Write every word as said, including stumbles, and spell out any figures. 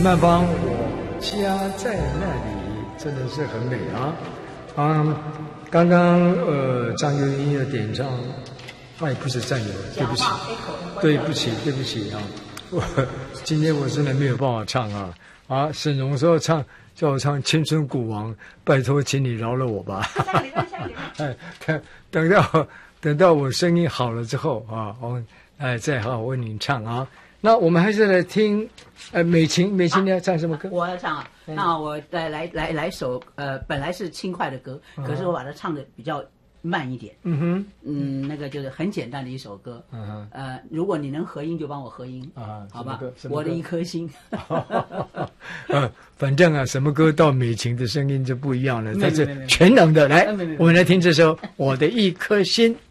曼芳，我家在那里，真的是很美啊！啊，刚刚呃张幼英的点唱，哎，不是战友，对不起，对不起，对不起啊！我今天我真的没有办法唱啊！啊，沈荣说唱叫我唱《青春古王》，拜托，请你饶了我吧！ 下个礼拜，下个礼拜。 哎，等等到等到我声音好了之后啊，我哎再好好为您唱啊。那我们还是来听，呃，美琴，美琴你要唱什么歌？ 啊、我要唱啊，嗯、那我来来来来首，呃，本来是轻快的歌，嗯、可是我把它唱的比较慢一点。嗯哼，嗯，那个就是很简单的一首歌。嗯哼，呃，如果你能合音就帮我合音啊，好吧？我的一颗心。 呃，反正啊，什么歌到美琴的声音就不一样了，它是全能的。来，我们来听这首《我的一颗心》。